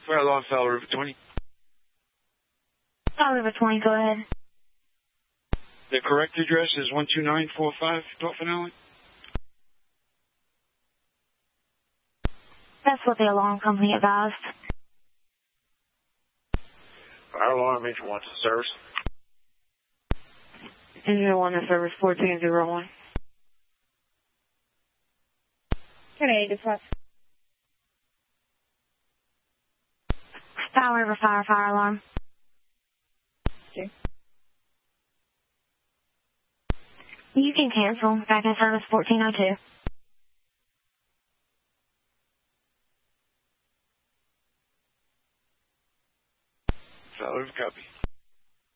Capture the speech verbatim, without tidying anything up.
Fire alarm, Foul River twenty. Foul River twenty, go ahead. The correct address is one two nine four five Dolphin Alley. That's what the alarm company advised. Fire alarm, engine one to service. Engine one to service fourteen zero one. ten eighty, dispatch. Foul River Fire, fire alarm. Okay. You can cancel. Back in service fourteen oh two. Foul River, copy.